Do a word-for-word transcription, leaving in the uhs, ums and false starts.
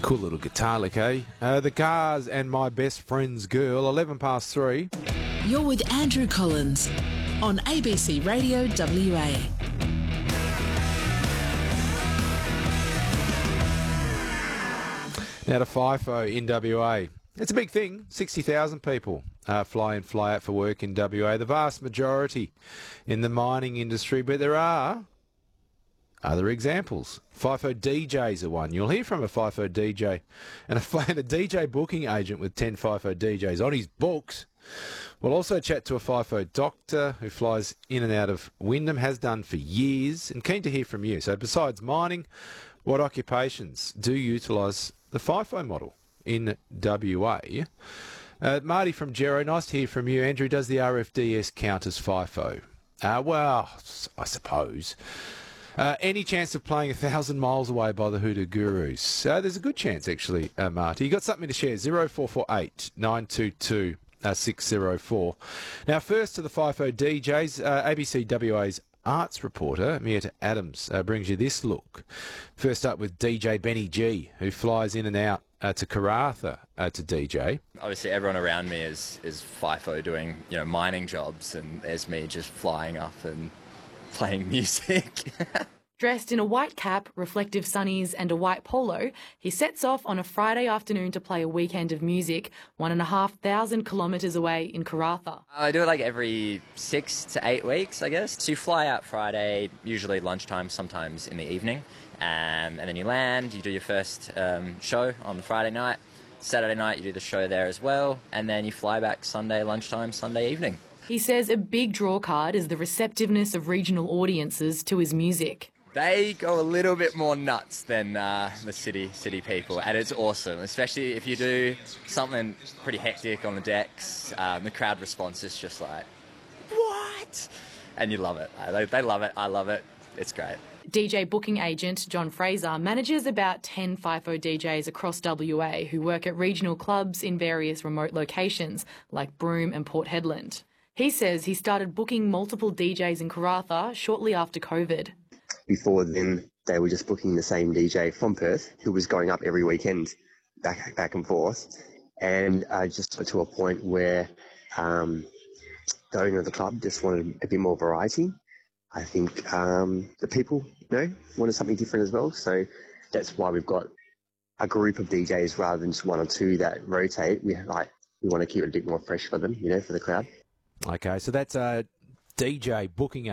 Cool little guitar lick, eh? Uh, the Cars and My Best Friend's Girl, eleven past three. You're with Andrew Collins on A B C Radio W A. Now to FIFO in W A. It's a big thing. sixty thousand people uh, fly in, fly out for work in W A. The vast majority in the mining industry, but there are other examples. FIFO D Js are one. You'll hear from a FIFO D J and a, and a D J booking agent with ten FIFO D Js on his books. We'll also chat to a FIFO doctor who flies in and out of Wyndham, has done for years, and keen to hear from you. So besides mining, what occupations do utilise the FIFO model in W A? Uh, Marty from Gero, nice to hear from you. Andrew, does the R F D S count as FIFO? Uh, well, I suppose. Uh, any chance of playing a thousand miles away by the Hoodoo Gurus? Uh, there's a good chance, actually, uh, Marty. You got something to share? zero four four eight nine two two six zero four. Now, first to the FIFO D Js, uh, A B C W A's arts reporter, Mieta Adams, uh, brings you this look. First up with D J Benny G, who flies in and out uh, to Karratha uh, to D J. Obviously, everyone around me is, is FIFO doing, you know, mining jobs, and there's me just flying up and playing music. Dressed in a white cap, reflective sunnies and a white polo, he sets off on a Friday afternoon to play a weekend of music one and a half thousand kilometres away in Karratha. I do it like every six to eight weeks, I guess. So you fly out Friday, usually lunchtime, sometimes in the evening, um, and then you land, you do your first um, show on the Friday night. Saturday night you do the show there as well, and then you fly back Sunday lunchtime, Sunday evening. He says a big draw card is the receptiveness of regional audiences to his music. They go a little bit more nuts than uh, the city city people, and it's awesome, especially if you do something pretty hectic on the decks. Um, the crowd response is just like, what? And you love it. They, they love it. I love it. It's great. D J booking agent John Fraser manages about ten FIFO D Js across W A who work at regional clubs in various remote locations like Broome and Port Hedland. He says he started booking multiple D Js in Karratha shortly after COVID. Before then, they were just booking the same D J from Perth, who was going up every weekend, back back and forth. And I just got to a point where um, the owner of the club just wanted a bit more variety. I think um, the people, you know, wanted something different as well. So that's why we've got a group of D Js rather than just one or two that rotate. We like we want to keep it a bit more fresh for them, you know, for the crowd. Okay, so that's a D J booking